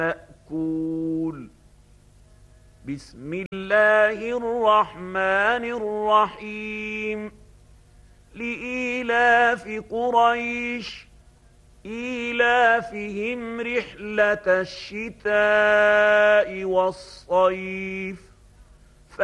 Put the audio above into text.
مأكول. بسم الله الرحمن الرحيم. لإيلاف قريش إيلافهم رحلة الشتاء والصيف